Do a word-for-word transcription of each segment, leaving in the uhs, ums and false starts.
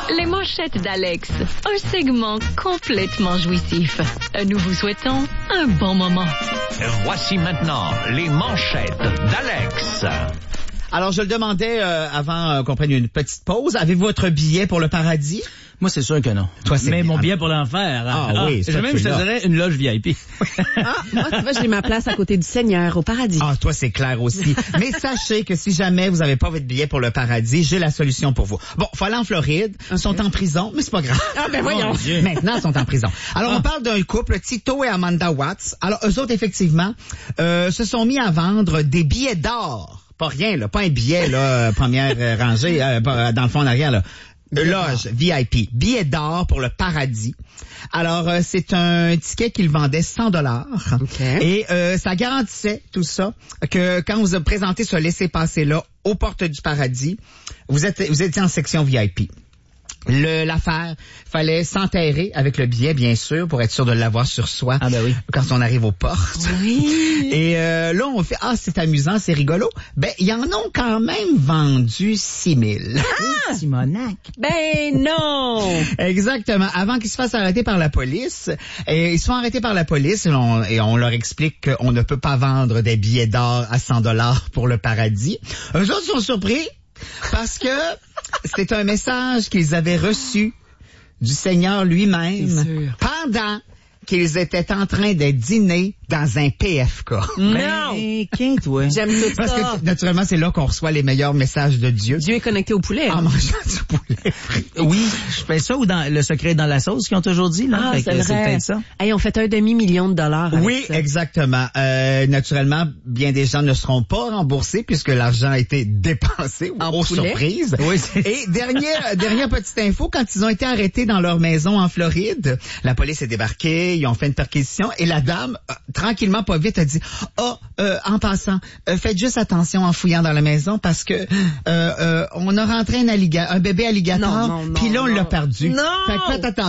Les manchettes d'Alex, un segment complètement jouissif. Nous vous souhaitons un bon moment. Voici maintenant les manchettes d'Alex. Alors, je le demandais euh, avant euh, qu'on prenne une petite pause. Avez-vous votre billet pour le paradis? Moi, c'est sûr que non. Toi, c'est Mais bien. mon billet pour l'enfer. Ah, ah oui, je même, je te dirais une loge V I P. Ah, moi, tu vois, j'ai ma place à côté du Seigneur au paradis. Ah, toi, c'est clair aussi. Mais sachez que si jamais vous n'avez pas votre billet pour le paradis, j'ai la solution pour vous. Bon, faut aller en Floride. Ils okay. sont en prison, mais c'est pas grave. Ah, ben voyons. Oh, maintenant, ils sont en prison. Alors, ah. on parle d'un couple, Tito et Amanda Watts. Alors, eux autres, effectivement, euh, se sont mis à vendre des billets d'or. Pas rien, là. Pas un billet, là, première rangée, euh, dans le fond en arrière, là. Loge V I P, billet d'or pour le paradis. Alors, euh, c'est un ticket qu'ils vendaient cent dollars. Okay. Et euh, ça garantissait tout ça, que quand vous présentez ce laissez-passer-là aux portes du paradis, vous êtes vous étiez en section V I P. Le, l'affaire, fallait s'enterrer avec le billet, bien sûr, pour être sûr de l'avoir sur soi. Ah ben oui. Quand on arrive aux portes. Oui. Et euh, là, on fait, ah, c'est amusant, c'est rigolo. Ben, ils en ont quand même vendu six mille. Ah! Simonac. Ben non! Exactement. Avant qu'ils se fassent arrêter par la police. Et ils sont arrêtés par la police et on, et on leur explique qu'on ne peut pas vendre des billets d'or à cent dollars pour le paradis. Eux autres sont surpris parce que c'était un message qu'ils avaient reçu du Seigneur lui-même pendant qu'ils étaient en train de dîner dans un P F K. Non! Mais, qu'un, toi? J'aime tout Parce ça. que, naturellement, c'est là qu'on reçoit les meilleurs messages de Dieu. Dieu est connecté au poulet. En mangeant du poulet. Oui, je fais ça, ou dans le secret dans la sauce qu'ils ont toujours dit, là. Ah, Fait c'est que vrai. c'est peut-être ça. Hey, on fait un demi-million de dollars avec Oui, ça. exactement. Euh, naturellement, bien des gens ne seront pas remboursés puisque l'argent a été dépensé En aux poulet. surprises. Oui, c'est... Et dernière, dernière petite info, quand ils ont été arrêtés dans leur maison en Floride, la police est débarquée, ils ont fait une perquisition et la dame, euh, tranquillement, pas vite, a dit « Oh, euh, en passant, euh, faites juste attention en fouillant dans la maison parce que euh, euh, on a rentré un, alliga- un bébé alligator, Non, non, puis là, on non. l'a perdu. Non! Fait que faites attention. »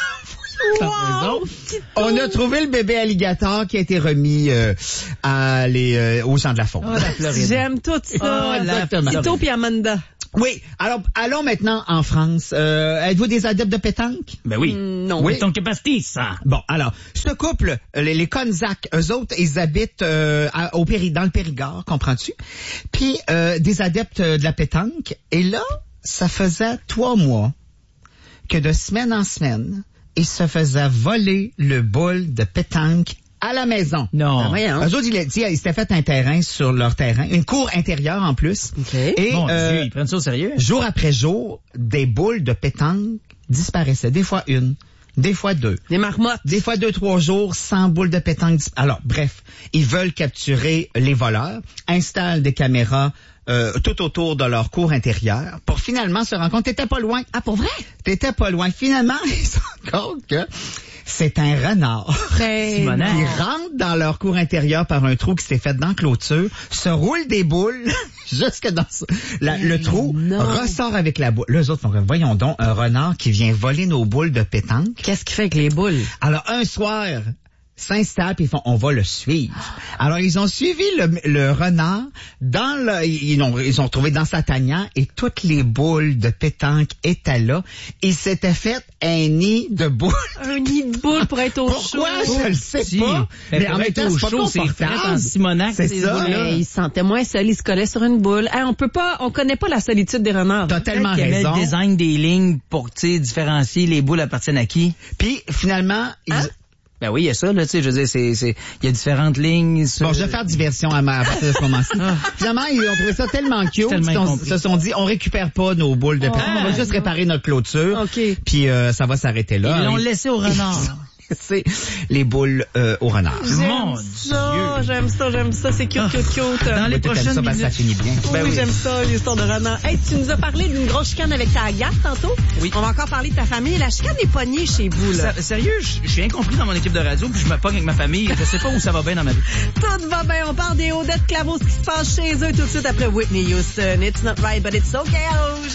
Wow! On a trouvé le bébé alligator qui a été remis euh, à les, euh, au champ de la faune. Oh, la Floride. J'aime tout ça. Oh, la exactement. Tito puis Amanda. Oui, alors allons maintenant en France. Euh, êtes-vous des adeptes de pétanque? Ben oui. Mm, non. Oui. Ton pastis, ça. Bon, alors, ce couple, les, les Konzak, eux autres, ils habitent euh, à- au Péri, dans le Périgord, comprends-tu? Puis, euh, des adeptes de la pétanque. Et là, ça faisait trois mois que de semaine en semaine, ils se faisaient voler le boule de pétanque à la maison. Non. Ah, voyons. Eux autres, ils, ils, ils s'étaient fait un terrain sur leur terrain, une cour intérieure en plus. OK. Et Mon euh, Dieu, ils prennent ça au sérieux? jour après jour, des boules de pétanque disparaissaient. Des fois une, des fois deux. Des marmottes. Des fois deux, trois jours sans boules de pétanque. dis- Alors, bref, ils veulent capturer les voleurs, installent des caméras euh, tout autour de leur cour intérieure pour finalement se rendre compte, t'étais pas loin. Ah, pour vrai? T'étais pas loin. Finalement, ils se rendent compte que c'est un renard. Ben, Simonac. Ils rentrent dans leur cour intérieure par un trou qui s'est fait dans la clôture, se roulent des boules jusque dans ce- la- le trou, non. ressort avec la boule. Là, eux autres font, voyons donc, un renard qui vient voler nos boules de pétanque. Qu'est-ce qu'il fait avec les boules? Alors, un soir, s'installent puis ils font, on va le suivre. Alors, ils ont suivi le, le renard dans le, ils l'ont, ils ont retrouvé dans sa tanière et toutes les boules de pétanque étaient là. Ils s'étaient fait un nid de boules. Un nid de boules pour être au chaud. Pourquoi? Je le sais Si. pas. Mais Mais en même temps, c'est pas chaud, c'est frais en confortable. Simonac, C'est ces ça. boules-là. Mais il se sentait moins seul, il se collait sur une boule. Hey, on peut pas, on connaît pas la solitude des renards. T'as tellement Peut-être qu'il y avait raison. le design des lignes pour, tu sais, différencier les boules appartiennent à qui. Puis, finalement, ils... Hein? Ben oui, il y a ça, là, tu sais, je veux dire, c'est, c'est, il y a différentes lignes. sur- Bon, je vais faire diversion à, ma, à partir de ce moment-ci. Finalement, ils ont trouvé ça tellement cute, Tellement ils ont- incompris. se sont dit, on récupère pas nos boules de pétanque, on va juste réparer notre clôture, OK. puis euh, ça va s'arrêter là. Ils l'ont Ils- laissé au renard. C'est les boules euh, au renard. Mon ça, Dieu. j'aime ça, j'aime ça, c'est cute, cute, cute. Dans les Toi, t'aimes prochaines ça, parce que ça minutes. finit bien. Oui, Ben oui. j'aime ça, l'histoire de renard. Hey, tu nous as parlé d'une grosse chicane avec ta Agathe tantôt. Oui. On va encore parler de ta famille. La chicane est pognée chez vous, là. Ça- sérieux, je je suis incompris dans mon équipe de radio, puis je me pogne avec ma famille. Je sais pas où ça va bien dans ma vie. Tout va bien. On parle des Odette Clavos qui se passe chez eux tout de suite après Whitney Houston. It's not right, but it's okay. Rouge.